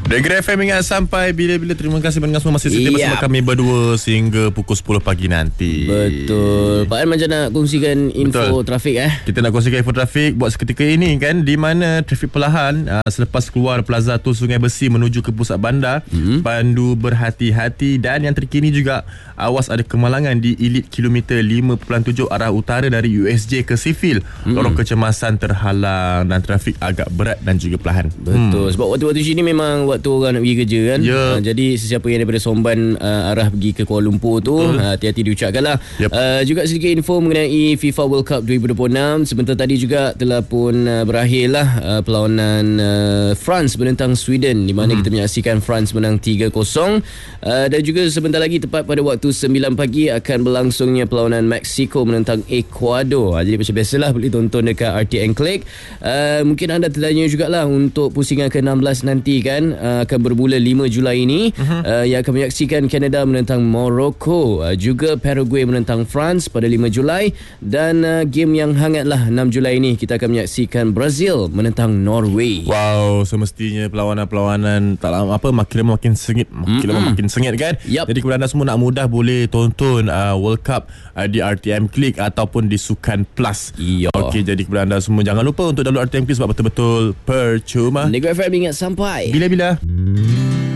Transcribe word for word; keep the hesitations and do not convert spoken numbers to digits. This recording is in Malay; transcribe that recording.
Negeri F M ingat sampai bila-bila. Terima kasih mendengar semua. Masih setia Yap. bersama kami berdua sehingga pukul sepuluh pagi nanti. Betul. Pak An macam nak kongsikan info Betul. trafik eh? Kita nak kongsikan info trafik buat seketika ini kan, di mana trafik perlahan uh, selepas keluar Plaza Tol Sungai Besi menuju ke pusat bandar. Mm-hmm. Pandu berhati-hati, dan yang terkini juga awas ada kemalangan di Elite kilometer lima perpuluhan tujuh arah utara dari U S J ke Sifil. Mm-hmm. Lorong kecemasan terhalang dan trafik agak berat dan juga perlahan. Betul. Hmm. Sebab waktu-waktu sini memang waktu orang nak pergi kerja kan. Ya. Uh, jadi sesiapa yang daripada Somban uh, arah pergi ke Kuala Lumpur tu, uh, hati-hati diucapkanlah. Yep. Uh, juga sedikit info mengenai FIFA World Cup dua ribu dua puluh enam. Sebentar tadi juga telah pun uh, berakhirlah uh, perlawanan uh, France menentang Sweden, di mana hmm. kita menyaksikan France menang tiga kosong. Uh, dan juga sebentar lagi tepat pada waktu sembilan pagi akan berlangsungnya perlawanan Mexico menentang Ecuador. Uh, jadi macam biasalah boleh tonton dekat R T N Click. Uh, mungkin anda tertanya jugalah untuk pusingan ke enam belas nanti kan, uh, akan bermula lima Julai ini, uh-huh. uh, yang akan menyaksikan Canada menentang Morocco, uh, juga Paraguay menentang France pada lima Julai, dan uh, game yang hangat lah enam Julai ini kita akan menyaksikan Brazil menentang Norway. Wow, semestinya perlawanan-perlawanan tak lama apa makin lama makin sengit, makin mm-hmm. lama makin sengit kan. Yep. Jadi kepada anda semua nak mudah boleh tonton uh, World Cup uh, di R T M Click ataupun di Sukan Plus. Iya. Okey, jadi kepada anda semua jangan lupa untuk download R T M Click sebab betul-betul percuma. Negeri F M ingat sampai Bila-bila.